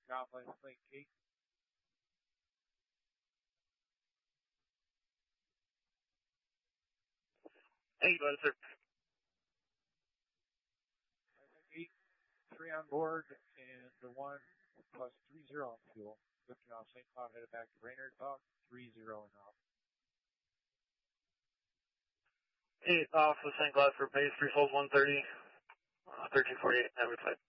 Ground license plate Kate. Hey, go ahead, sir. 3 on board, and the 1 plus 30 on fuel. Lifting off St. Cloud, headed back to Brainerd, talk 30 and off. Hey, off of St. Cloud for base, 3 hold 130, 1348, have your flight.